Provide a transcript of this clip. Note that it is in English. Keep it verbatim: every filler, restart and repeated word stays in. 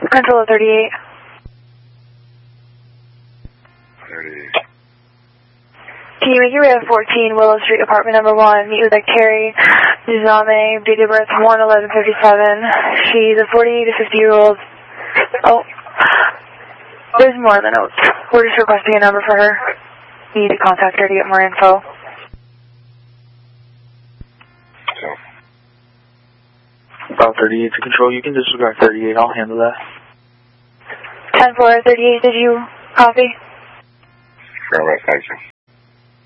Control thirty-eight. thirty-eight. Can you make your way to fourteen Willow Street, apartment number one? Meet with a Carrie Nuzame, date of birth one eleven fifty-seven. She's a forty to fifty year old. Oh, there's more than notes. We're just requesting a number for her. You need to contact her to get more info. So. About thirty-eight to control. You can disregard thirty-eight. I'll handle that. ten four thirty-eight, did you copy? Very well, thank you.